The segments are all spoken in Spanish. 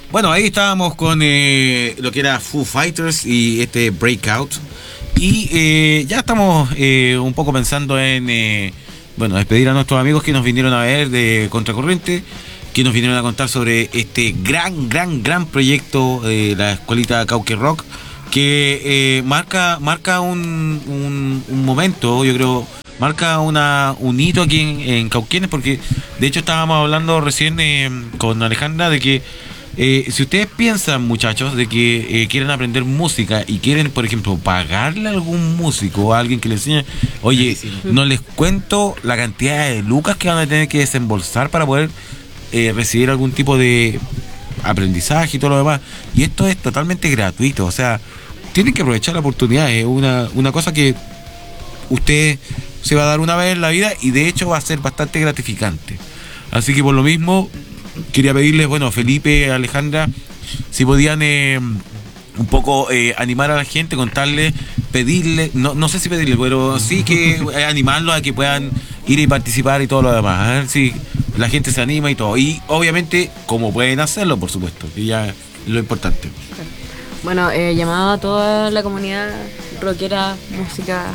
Bueno, ahí estábamos con lo que era Foo Fighters y este Breakout. Y ya estamos un poco pensando en despedir a nuestros amigos que nos vinieron a ver de Contracorriente, que nos vinieron a contar sobre este gran proyecto de la escuelita Cauque Rock, que marca un momento, yo creo, marca un hito aquí en Cauquenes, porque de hecho estábamos hablando recién con Alejandra de que si ustedes piensan, muchachos, de que quieren aprender música y quieren, por ejemplo, pagarle a algún músico o a alguien que les enseñe, oye, no les cuento la cantidad de lucas que van a tener que desembolsar para poder recibir algún tipo de aprendizaje y todo lo demás. Y esto es totalmente gratuito, o sea, tienen que aprovechar la oportunidad. Es una cosa que usted se va a dar una vez en la vida y de hecho va a ser bastante gratificante. Así que por lo mismo quería pedirles, Felipe, Alejandra, si podían un poco animar a la gente, contarles, pedirles, no sé si pedirles, pero sí que animarlos a que puedan ir y participar y todo lo demás, a ver si la gente se anima y todo. Y obviamente, cómo pueden hacerlo, por supuesto, que ya es lo importante. Bueno, llamado a toda la comunidad rockera, música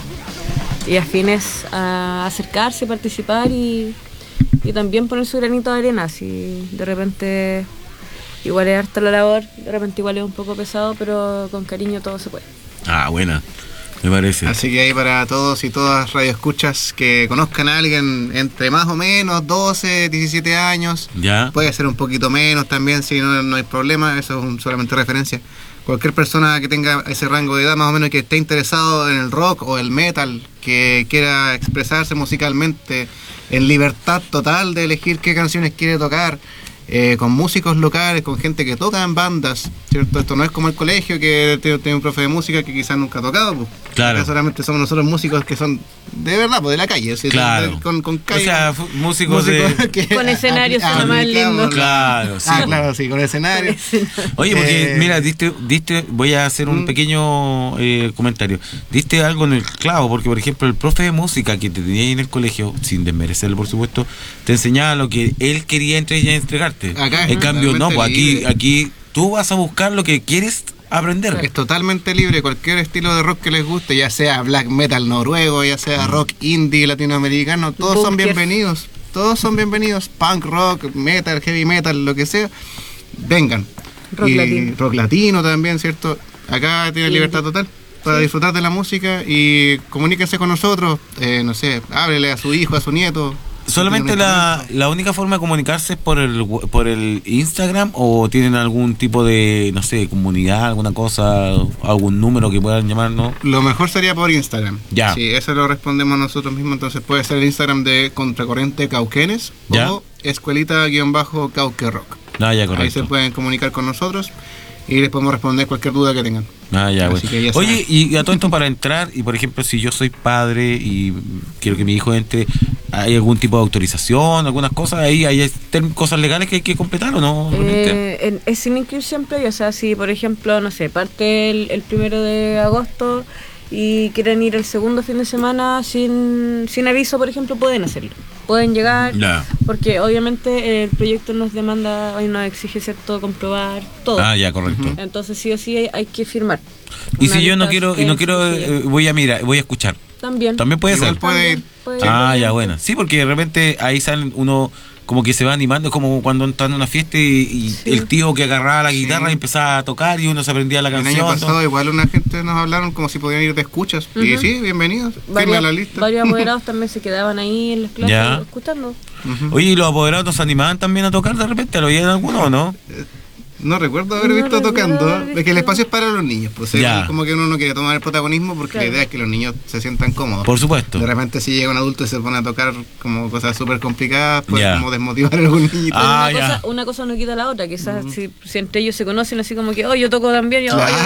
y afines a acercarse, participar y también poner su granito de arena. Si de repente igual es harta la labor, de repente igual es un poco pesado, pero con cariño todo se puede. Ah, buena, me parece. Así que ahí para todos y todas radioescuchas que conozcan a alguien entre más o menos 12, 17 años, ya puede ser un poquito menos también, si no hay problema, eso es solamente referencia. Cualquier persona que tenga ese rango de edad más o menos, que esté interesado en el rock o el metal, que quiera expresarse musicalmente en libertad total de elegir qué canciones quiere tocar, con músicos locales, con gente que toca en bandas, ¿cierto? Esto no es como el colegio, que tiene un profe de música que quizás nunca ha tocado, pues. Claro. Acá solamente somos nosotros músicos que son de verdad, pues de la calle, ¿sí? Claro. Con calle, o sea, músicos de... Con escenarios son más lindos. Claro, sí. Claro, sí, con escenario. Oye, porque mira, diste, voy a hacer un pequeño comentario. Diste algo en el clavo, porque por ejemplo el profe de música que te tenía ahí en el colegio, sin desmerecerlo por supuesto, te enseñaba lo que él quería entregarte. Acá en cambio no, pues aquí tú vas a buscar lo que quieres aprender. Es totalmente libre, cualquier estilo de rock que les guste, ya sea black metal noruego, ya sea rock indie latinoamericano, todos son bienvenidos. Todos son bienvenidos, punk rock, metal, heavy metal, lo que sea, vengan. Rock latino también, ¿cierto? Acá tiene libertad total para disfrutar de la música y comuníquense con nosotros, no sé, háblele a su hijo, a su nieto. ¿Solamente la única forma de comunicarse es por el Instagram o tienen algún tipo de, no sé, comunidad, alguna cosa, algún número que puedan llamarnos? Lo mejor sería por Instagram. Ya. Sí, eso lo respondemos nosotros mismos, entonces puede ser el Instagram de Contracorriente Cauquenes o escuelita-Cauque Rock. Ah, ya, correcto. Ahí se pueden comunicar con nosotros y les podemos responder cualquier duda que tengan. Ah, ya, Así que ya oye, y a todo esto para entrar, y por ejemplo, si yo soy padre y quiero que mi hijo entre, ¿hay algún tipo de autorización, algunas cosas? ¿Hay cosas legales que hay que completar o no? Es sin inscripción previa, o sea, si por ejemplo, no sé, parte el 1 de agosto y quieren ir el segundo fin de semana sin aviso, por ejemplo, pueden hacerlo. Pueden llegar, porque obviamente el proyecto nos demanda y nos exige, ¿cierto?, comprobar todo. Ah, ya, correcto. Entonces sí o sí hay que firmar. Y si yo no quiero, voy a escuchar. También puede ser. Puede ir. Ya, bueno. Sí, porque de repente ahí salen uno como que se va animando, como cuando están en una fiesta y el tío que agarraba la guitarra y empezaba a tocar y uno se aprendía la canción. El año pasado igual una gente nos hablaron como si podían ir de escuchas. Y sí, bienvenidos. Firme la lista. Varios apoderados también se quedaban ahí en las clases escuchando. Oye, ¿y los apoderados nos animaban también a tocar de repente? ¿Lo oían alguno o no? No recuerdo haber visto tocando, es que el espacio es para los niños, pues como que uno no quiere tomar el protagonismo porque la idea es que los niños se sientan cómodos. Por supuesto. De repente si llega un adulto y se pone a tocar como cosas súper complicadas, pues como desmotivar a algún niño. Una cosa no quita la otra, quizás si entre ellos se conocen así como que, yo toco también, y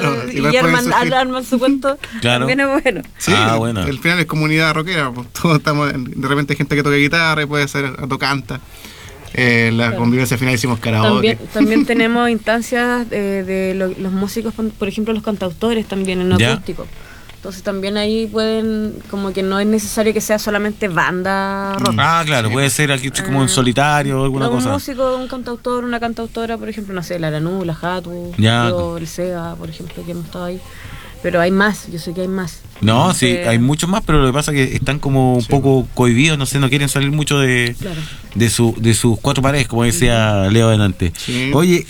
arman su cuento, también es bueno. Sí, bueno. Al final es comunidad rockera, pues todos estamos, de repente hay gente que toca guitarra y puede ser autocanta. La convivencia final hicimos karaoke. También tenemos instancias de los músicos, por ejemplo los cantautores también en acústico. Entonces también ahí pueden, como que no es necesario que sea solamente banda rock. Ah, claro, puede ser aquí como en solitario o alguna cosa. Un músico, un cantautor, una cantautora, por ejemplo, no sé, la Aranú, la Jatu, Ya. o el Seba, por ejemplo, que hemos estado ahí. Pero hay más, yo sé que hay más. No, sí, Entonces, hay muchos más, pero lo que pasa es que están como un poco cohibidos, no sé, no quieren salir mucho Claro. de sus cuatro paredes, como decía Leo delante. Sí.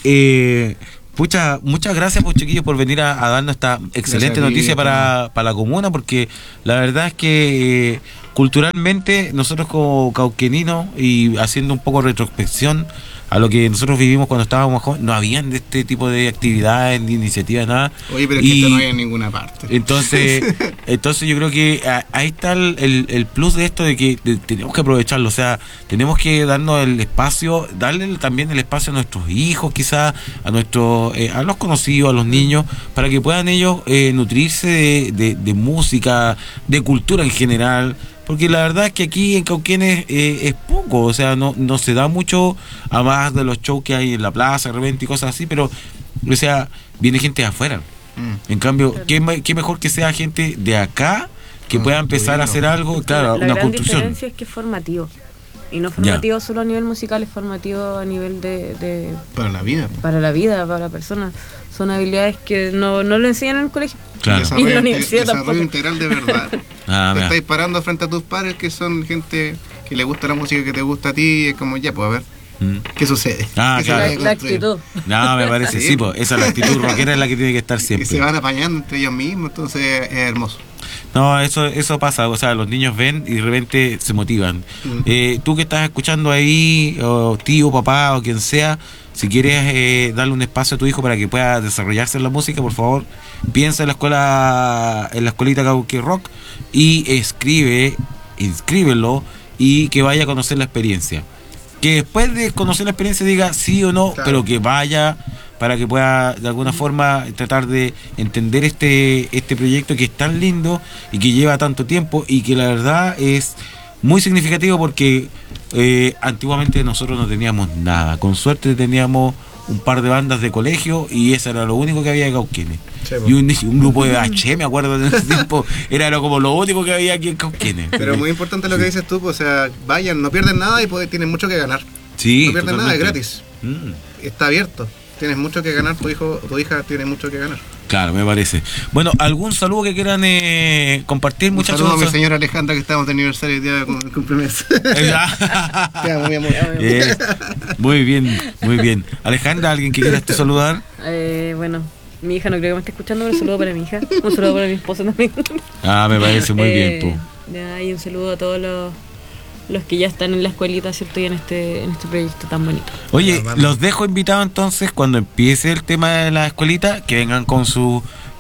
Oye, pucha, muchas gracias, pues, chiquillos, por venir a darnos esta excelente Gracias a ti, noticia para la comuna, porque la verdad es que culturalmente nosotros como cauqueninos y haciendo un poco retrospección a lo que nosotros vivimos cuando estábamos jóvenes, no habían de este tipo de actividades, ni iniciativas, nada. Oye, pero es que esto no hay en ninguna parte. Entonces yo creo que ahí está el plus de esto, de que tenemos que aprovecharlo, o sea, tenemos que darnos el espacio, darle también el espacio a nuestros hijos, quizás a nuestros, a los conocidos, a los niños, para que puedan ellos nutrirse de música, de cultura en general. Porque la verdad es que aquí en Cauquenes es poco, o sea, no se da mucho a más de los shows que hay en la plaza, de repente y cosas así, pero, o sea, viene gente de afuera. En cambio, ¿qué mejor que sea gente de acá que pueda empezar a hacer algo? Claro, la una gran construcción. diferencia es que es formativo. Y no formativo solo a nivel musical, es formativo a nivel de Para la vida. para la vida, para la persona. Son habilidades que no lo enseñan en el colegio. Claro. Y en la universidad Desarrollo tampoco. integral de verdad. Ah, Te mira. estáis parando frente a tus padres que son gente que le gusta la música que te gusta a ti, y es como, ya, pues a ver, Mm. ¿qué sucede? Ah, ¿Qué se claro. va a La construir? actitud. No, me parece, sí, pues, esa es la actitud rockera, es la que tiene que estar Y se siempre. van apañando entre ellos mismos, entonces es hermoso. No, eso pasa, o sea, los niños ven y de repente se motivan. Tú que estás escuchando ahí, o tío, papá o quien sea, si quieres darle un espacio a tu hijo para que pueda desarrollarse en la música, por favor, piensa en la escuelita Cauque Rock y inscríbelo y que vaya a conocer la experiencia. Que después de conocer la experiencia diga sí o no, Claro. pero que vaya para que pueda de alguna forma tratar de entender este proyecto que es tan lindo y que lleva tanto tiempo y que la verdad es muy significativo porque antiguamente nosotros no teníamos nada, con suerte teníamos un par de bandas de colegio y eso era lo único que había en Cauquenes. Sí, Y un grupo de H, me acuerdo de ese tiempo, era como lo único que había aquí en Cauquenes. Pero muy importante lo que dices tú, pues, o sea, vayan, no pierden nada y tienen mucho que ganar. Sí, No pierden nada, es totalmente. gratis. Mm. Está abierto. Tienes mucho que ganar, tu hijo o tu hija tiene mucho que ganar. Claro, me parece. Bueno, ¿algún saludo que quieran compartir, Un muchachos? saludo a mi señora Alejandra, que estamos de aniversario el día de cumpleaños. Te amo, mi amor. Muy bien, muy bien. Alejandra, ¿alguien que quieras te saludar? Bueno, mi hija no creo que me esté escuchando, pero un saludo para mi hija. Un saludo para mi esposo también. Ah, me parece muy bien, po. Ya, y un saludo a todos los que ya están en la escuelita, ¿cierto? Y en este proyecto tan bonito. Oye, Vamos. los dejo invitados entonces cuando empiece el tema de la escuelita, que vengan con su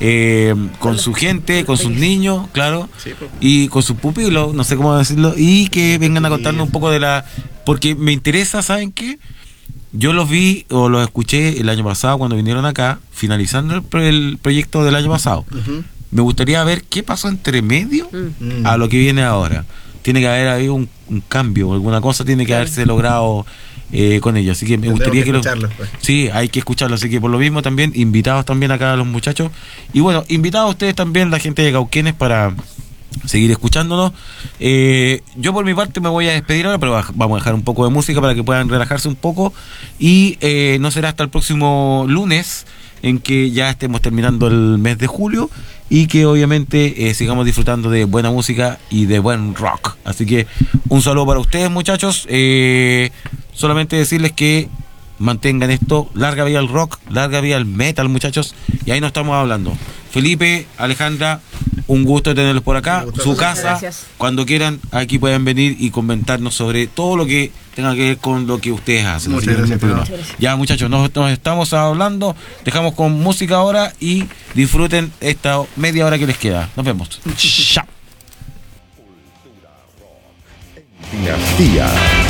gente, con sus niños, claro, Sí, pues. y con sus pupilos, no sé cómo decirlo, y que vengan a contarnos un poco porque me interesa, ¿saben qué? Yo los vi o los escuché el año pasado cuando vinieron acá, finalizando el proyecto del año pasado. Ujú. Me gustaría ver qué pasó entre medio a lo que viene ahora. Tiene que haber habido un cambio, alguna cosa tiene que haberse logrado con ellos. Así que me Tendremos gustaría que que escucharlos, pues. Sí, hay que escucharlo. Así que por lo mismo también, invitados también acá a los muchachos. Y bueno, invitados a ustedes también, la gente de Cauquenes, para seguir escuchándonos. Yo por mi parte me voy a despedir ahora, pero vamos a dejar un poco de música para que puedan relajarse un poco. Y no será hasta el próximo lunes, en que ya estemos terminando el mes de julio y que obviamente sigamos disfrutando de buena música y de buen rock. Así que un saludo para ustedes, muchachos. Solamente decirles que mantengan esto, larga vida al rock, larga vida al metal, muchachos, y ahí nos estamos hablando. Felipe, Alejandra, un gusto tenerlos por acá, Un gusto. su casa, Gracias. cuando quieran, aquí pueden venir y comentarnos sobre todo lo que tenga que ver con lo que ustedes hacen. Muchas Así que no hay gracias, ningún Muchas problema. gracias. Ya, muchachos, nos estamos hablando, dejamos con música ahora y disfruten esta media hora que les queda. Nos vemos. Chao. Dinastía.